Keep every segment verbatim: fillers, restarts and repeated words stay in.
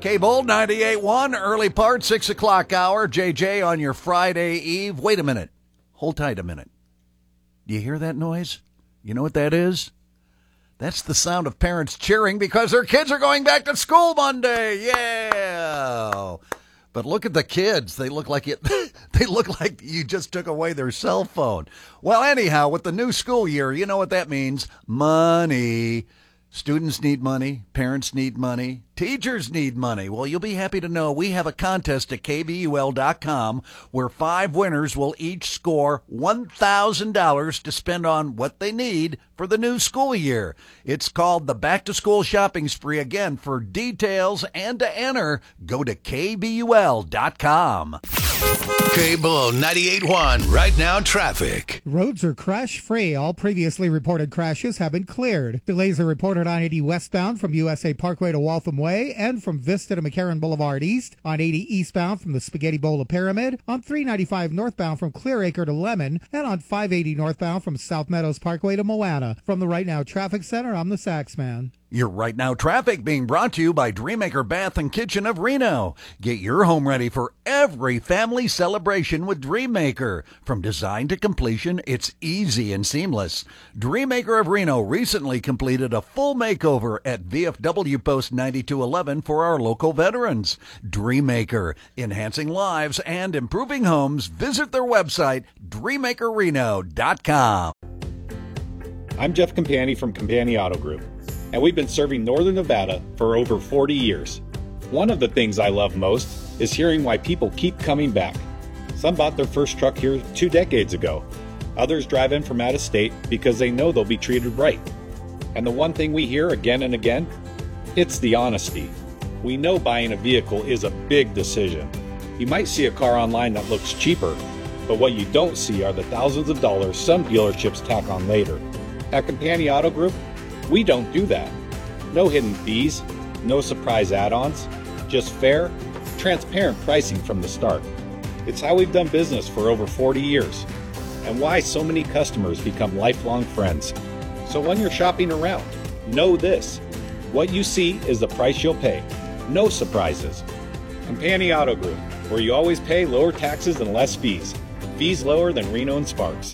K-Bull ninety-eight point one, early part, six o'clock hour. J J on your Friday Eve. Wait a minute. Hold tight a minute. Do you hear that noise? You know what that is? That's the sound of parents cheering because their kids are going back to school Monday. Yeah. But look at the kids. They look like it. They look like you just took away their cell phone. Well, anyhow, with the new school year, you know what that means. Money. Students need money, parents need money, teachers need money. Well, you'll be happy to know we have a contest at K B U L dot com where five winners will each score one thousand dollars to spend on what they need for the new school year. It's called the Back to School Shopping Spree. Again, for details and to enter, go to K B U L dot com. K-Bull ninety-eight point one, right now traffic. Roads are crash-free. All previously reported crashes have been cleared. Delays are reported on eighty westbound from U S A Parkway to Waltham Way and from Vista to McCarran Boulevard East, on eighty eastbound from the Spaghetti Bowl to Pyramid, on three ninety-five northbound from Clearacre to Lemon, and on five eighty northbound from South Meadows Parkway to Moana. From the Right Now Traffic Center, I'm the Saxman. Your Right Now Traffic being brought to you by Dreammaker Bath and Kitchen of Reno. Get your home ready for every family celebration with Dreammaker. From design to completion, it's easy and seamless. Dreammaker of Reno recently completed a full makeover at V F W Post ninety-two eleven for our local veterans. Dreammaker, enhancing lives and improving homes. Visit their website, dreammaker reno dot com. I'm Jeff Campani from Campani Auto Group, and we've been serving Northern Nevada for over forty years. One of the things I love most is hearing why people keep coming back. Some bought their first truck here two decades ago. Others drive in from out of state because they know they'll be treated right. And the one thing we hear again and again, it's the honesty. We know buying a vehicle is a big decision. You might see a car online that looks cheaper, but what you don't see are the thousands of dollars some dealerships tack on later. At Campani Auto Group, we don't do that. No hidden fees, no surprise add-ons, just fair, transparent pricing from the start. It's how we've done business for over forty years, and why so many customers become lifelong friends. So when you're shopping around, know this. What you see is the price you'll pay. No surprises. Campani Auto Group, where you always pay lower taxes and less fees. Fees lower than Reno and Sparks.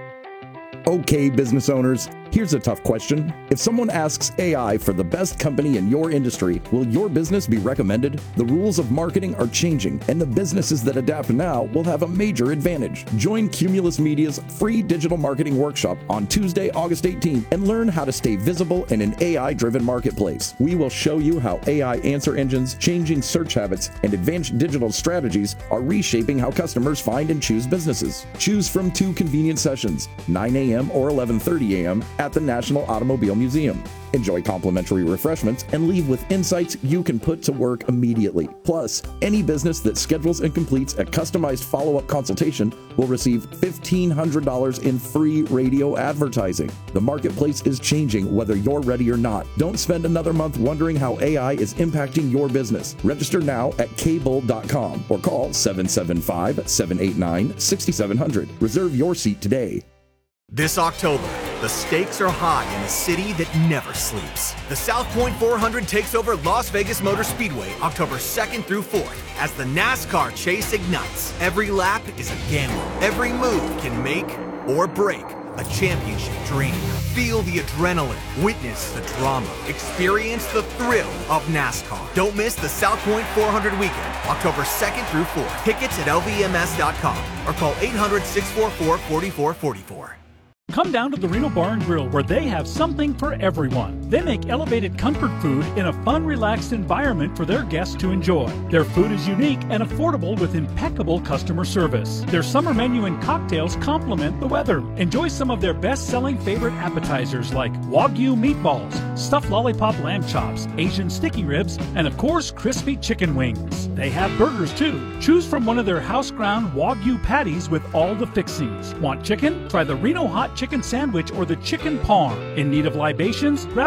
Okay, business owners, here's a tough question. If someone asks A I for the best company in your industry, will your business be recommended? The rules of marketing are changing, and the businesses that adapt now will have a major advantage. Join Cumulus Media's free digital marketing workshop on Tuesday, August eighteenth, and learn how to stay visible in an A I-driven marketplace. We will show you how A I answer engines, changing search habits, and advanced digital strategies are reshaping how customers find and choose businesses. Choose from two convenient sessions, nine a.m. or eleven thirty a.m. at the National Automobile Museum. Enjoy complimentary refreshments and leave with insights you can put to work immediately. Plus, any business that schedules and completes a customized follow-up consultation will receive fifteen hundred dollars in free radio advertising. The marketplace is changing whether you're ready or not. Don't spend another month wondering how A I is impacting your business. Register now at K bull dot com or call seven seven five, seven eight nine, six seven zero zero. Reserve your seat today. This October, the stakes are high in a city that never sleeps. The South Point four hundred takes over Las Vegas Motor Speedway October second through fourth as the NASCAR chase ignites. Every lap is a gamble. Every move can make or break a championship dream. Feel the adrenaline, witness the drama, experience the thrill of NASCAR. Don't miss the South Point four hundred weekend, October second through fourth. Tickets at L V M S dot com or call eight hundred, six four four, four four four four. Come down to the Reno Bar and Grill where they have something for everyone. They make elevated comfort food in a fun, relaxed environment for their guests to enjoy. Their food is unique and affordable with impeccable customer service. Their summer menu and cocktails complement the weather. Enjoy some of their best-selling favorite appetizers like Wagyu meatballs, stuffed lollipop lamb chops, Asian sticky ribs, and of course, crispy chicken wings. They have burgers too. Choose from one of their house-ground Wagyu patties with all the fixings. Want chicken? Try the Reno Hot Chicken Sandwich or the Chicken Parm. In need of libations? Grab